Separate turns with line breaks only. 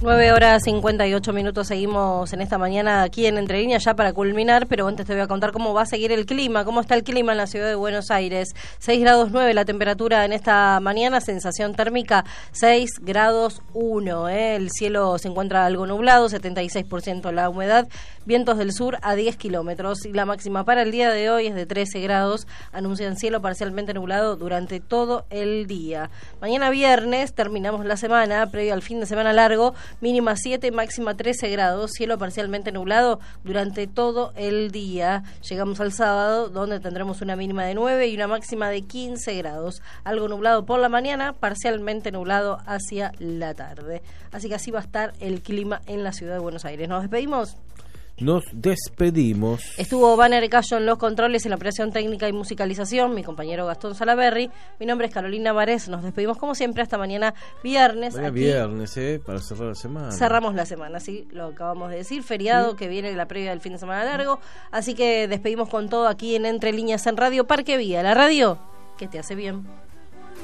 9:58, seguimos en esta mañana aquí en Entre Líneas ya para culminar, pero antes te voy a contar cómo va a seguir el clima, cómo está el clima en la ciudad de Buenos Aires. 6 grados 9 la temperatura en esta mañana, sensación térmica 6 grados 1, El cielo se encuentra algo nublado, 76% la humedad, vientos del sur a 10 kilómetros y la máxima para el día de hoy es de 13 grados, anuncian cielo parcialmente nublado durante todo el día. Mañana viernes terminamos la semana, previo al fin de semana largo, mínima 7, máxima 13 grados, cielo parcialmente nublado durante todo el día. Llegamos al sábado, donde tendremos una mínima de 9 y una máxima de 15 grados. Algo nublado por la mañana, parcialmente nublado hacia la tarde. Así que así va a estar el clima en la ciudad de Buenos Aires. ¿Nos despedimos?
Nos despedimos.
Estuvo Banner Cayo en los controles, en la operación técnica y musicalización, mi compañero Gastón Salaberry. Mi nombre es Carolina Varés. Nos despedimos como siempre hasta mañana viernes.
Mañana viernes, para cerrar la semana.
Cerramos la semana, sí, lo acabamos de decir. Feriado, ¿sí? Que viene la previa del fin de semana largo. Así que despedimos con todo aquí en Entre Líneas en Radio Parque Vía, la radio que te hace bien.